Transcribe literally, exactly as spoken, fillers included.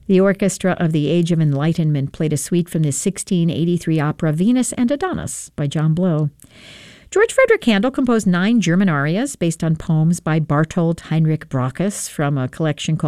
The Orchestra of the Age of Enlightenment played a suite from the sixteen eighty-three opera Venus and Adonis by John Blow. George Frederick Handel composed nine German arias based on poems by Bartold Heinrich Brockus from a collection called